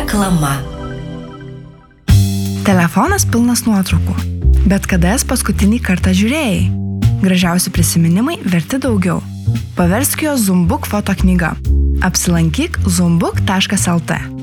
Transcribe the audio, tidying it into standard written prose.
Reklama. Telefonas pilnas nuotraukų. Bet kada jas paskutinį kartą žiūrėjai? Gražiausi prisiminimai verti daugiau. Paversk juos Zoombook foto knyga. Apsilankyk zoombook.lt.